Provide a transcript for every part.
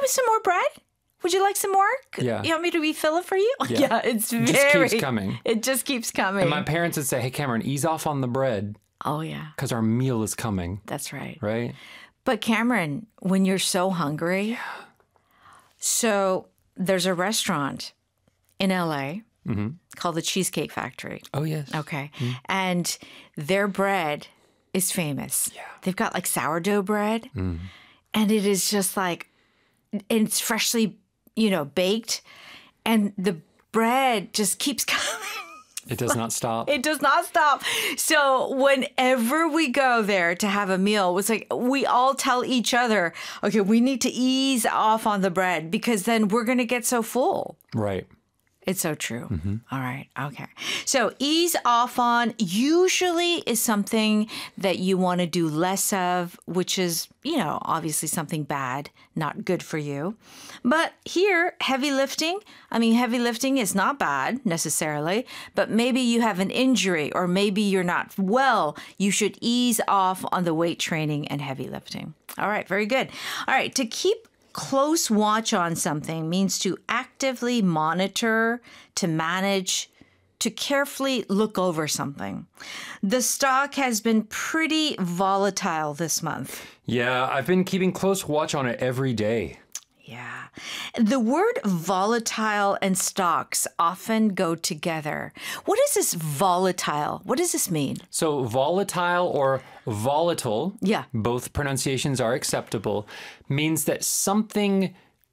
with some more bread? Would you like some more? Yeah. You want me to refill it for you? Yeah. It's It very... just keeps coming. It just keeps coming. And my parents would say, hey, Cameron, ease off on the bread Oh, yeah. because our meal is coming, That's right. right? But Cameron, when you're so hungry, so there's a restaurant in LA called the Cheesecake Factory. Oh, yes. Okay. And their bread is famous. Yeah. They've got like sourdough bread. And it is just like, it's freshly, baked. And the bread just keeps coming. It does not stop. It does not stop. So whenever we go there to have a meal, it's like we all tell each other, okay, we need to ease off on the bread because then we're going to get so full. Right. It's so true. All right. Okay. So ease off on usually is something that you want to do less of, which is, obviously something bad, not good for you. But here, heavy lifting is not bad necessarily, but maybe you have an injury or maybe you're not well. You should ease off on the weight training and heavy lifting. All right. Very good. All right. To keep close watch on something means to actively monitor, to manage, to carefully look over something. The stock has been pretty volatile this month. Yeah, I've been keeping close watch on it every day. Yeah. The word volatile and stocks often go together. What is this volatile? What does this mean? So volatile or volatile, Yeah. both pronunciations are acceptable, means that something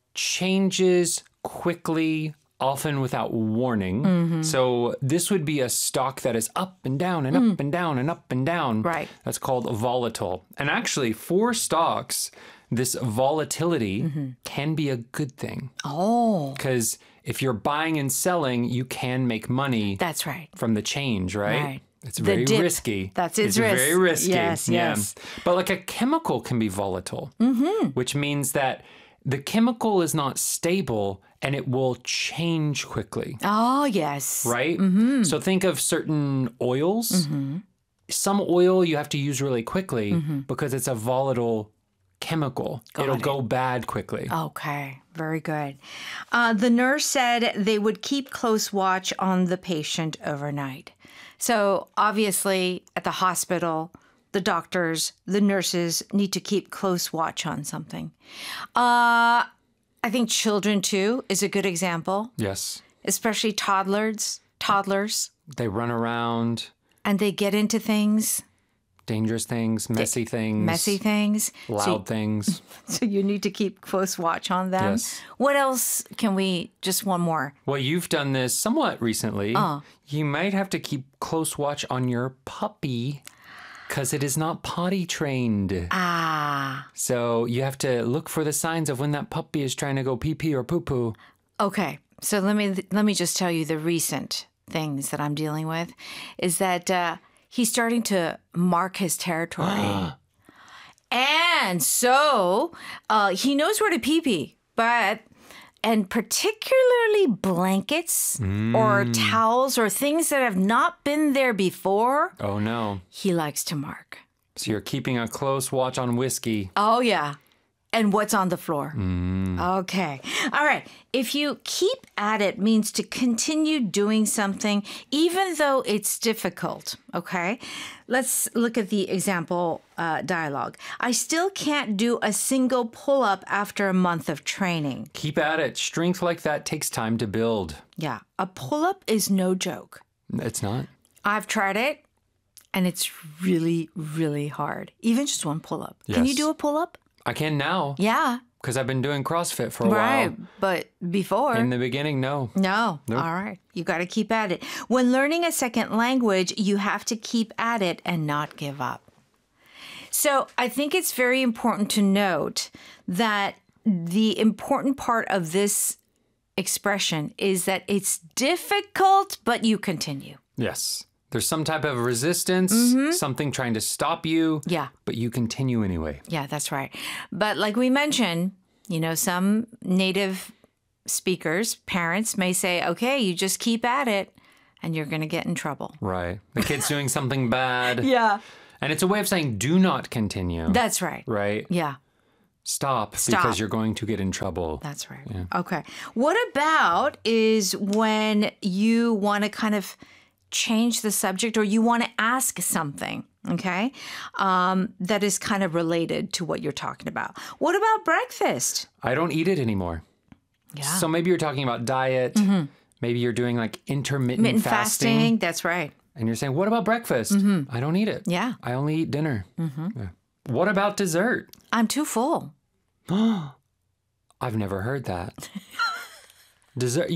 changes quickly, often without warning. So this would be a stock that is up and down and up and down and up and down. Right. That's called volatile. And actually, for stocks, this volatility can be a good thing. Oh, Because if you're buying and selling, you can make money that's right. from the change, right? Right. It's The very dip. risky. That's its it's risk. very risky. Yes, yes. But like a chemical can be volatile, which means that the chemical is not stable and it will change quickly, Oh, yes. right? So think of certain oils. Some oil you have to use really quickly because it's a volatile chemical. It'll go bad quickly. Okay, very good. The nurse said they would keep close watch on the patient overnight. So obviously at the hospital, the doctors, the nurses need to keep close watch on something. I think children too is a good example, Yes. especially toddlers, They run around, and they get into things, dangerous things, messy things, loud things. So you need to keep close watch on them. Yes. What else can we, just one more. Well, you've done this somewhat recently. You might have to keep close watch on your puppy because it is not potty trained. Ah, So you have to look for the signs of when that puppy is trying to go pee-pee or poo-poo. okay. So let me just tell you the recent things that I'm dealing with is that he's starting to mark his territory. And so he knows where to pee-pee, and particularly blankets or towels or things that have not been there before, Oh, no. he likes to mark. So you're keeping a close watch on whiskey. Oh, yeah. And what's on the floor. Okay. All right. If you keep at it means to continue doing something, even though it's difficult. Okay. Let's look at the example dialogue. I still can't do a single pull-up after a month of training. Keep at it. Strength like that takes time to build. Yeah. A pull-up is no joke. It's not. I've tried it and it's really, really hard. Even just one pull-up. Can you Yes. do a pull-up? I can now Yeah. because I've been doing CrossFit for a Right. while. But before. In the beginning, no. No. All right. You got to keep at it. When learning a second language, you have to keep at it and not give up. So I think it's very important to note that the important part of this expression is that it's difficult, but you continue. Yes. There's some type of resistance, something trying to stop you. Yeah. But you continue anyway. Yeah, that's right. But like we mentioned, some native speakers, parents may say, okay, you just keep at it and you're going to get in trouble. Right. The kid's doing something bad. Yeah. And it's a way of saying do not continue. That's right. Right? Yeah. Stop. Stop. Because you're going to get in trouble. That's right. Okay. What about is when you want to kind of change the subject or you want to ask something, okay, that is kind of related to what you're talking about? What about breakfast? I don't eat it anymore. Yeah. So maybe you're talking about diet. Maybe you're doing like intermittent fasting. That's right. And you're saying, what about breakfast? I don't eat it. Yeah. I only eat dinner. Yeah. What about dessert? I'm too full. I've never heard that. Dessert.